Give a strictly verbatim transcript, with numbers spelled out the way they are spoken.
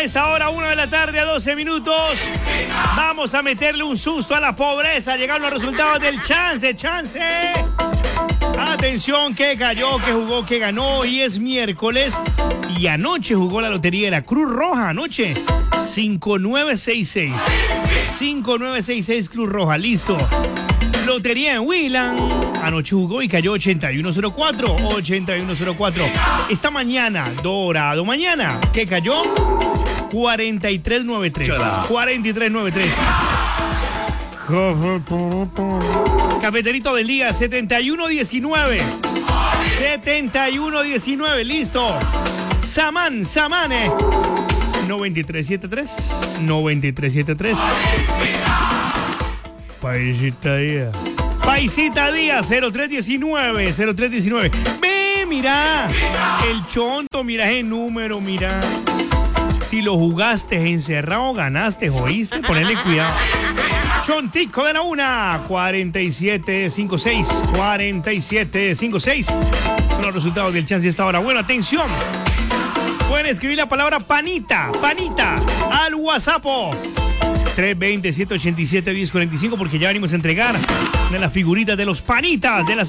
esta hora, una de la tarde a doce minutos. Vamos a meterle un susto a la pobreza. Llegaron los resultados del chance, chance. Atención, que cayó, que jugó, que ganó. Hoy es miércoles y anoche jugó la lotería de la Cruz Roja. Anoche, cinco nueve seis seis. cinco nueve seis seis Cruz Roja, listo. Lotería en Wheelan. Anoche jugó y cayó ochenta y uno cero cuatro. ochenta y uno cero cuatro. Esta mañana, dorado mañana, ¿qué cayó? cuarenta y tres noventa y tres. cuarenta y tres noventa y tres. Cafeterito del día, setenta y uno diecinueve. setenta y uno diecinueve, listo. Samán, Samane. noventa y tres setenta y tres. noventa y tres setenta y tres. Paisita Díaz. Paisita Díaz, cero tres diecinueve. cero tres diecinueve. Ve, mira. El chonto, mira ese número, mira. Si lo jugaste encerrado, ganaste, ¿oíste? Ponele cuidado. Chontico de la una. cuarenta y siete cincuenta y seis. cuarenta y siete cincuenta y seis. Son los resultados del chance esta hora. Bueno, atención. Pueden escribir la palabra panita, panita, al WhatsApp. tres dos cero, siete ocho siete, uno cero cuatro cinco porque ya venimos a entregar una de las figuritas de los panitas de las